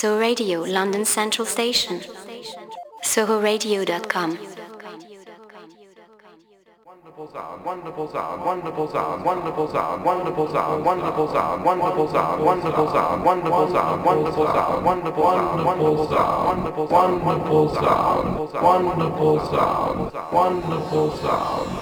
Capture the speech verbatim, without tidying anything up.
So Radio, London Central Station. soho radio dot com. Wonderful sound, wonderful sound, wonderful sound, wonderful sound, wonderful sound, wonderful sound, wonderful sound, wonderful sound, wonderful sound, wonderful sound, wonderful sound, wonderful sound, wonderful sound, wonderful sound, wonderful sound, wonderful sound.